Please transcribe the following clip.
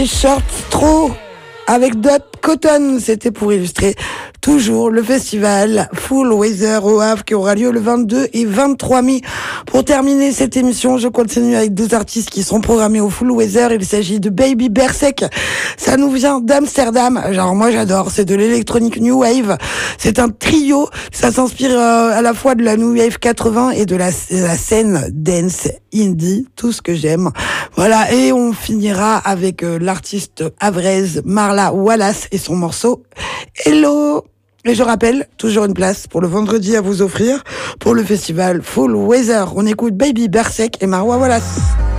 C'était Short Straw avec Dot Cotton. C'était pour illustrer toujours le festival Full Weather au Havre qui aura lieu le 22 et 23 mai. Pour terminer cette émission, je continue avec deux artistes qui sont programmés au Full Weather. Il s'agit de Baby Bersek. Ça nous vient d'Amsterdam. Genre moi j'adore, c'est de l'électronique New Wave. C'est un trio, ça s'inspire à la fois de la New Wave 80 et de la scène dance indie, tout ce que j'aime. Voilà, et on finira avec l'artiste havraise Marla Wallace et son morceau Hello. Et je rappelle, toujours une place pour le vendredi à vous offrir pour le festival Full Weather. On écoute Baby Bersek et Marwa Wallace.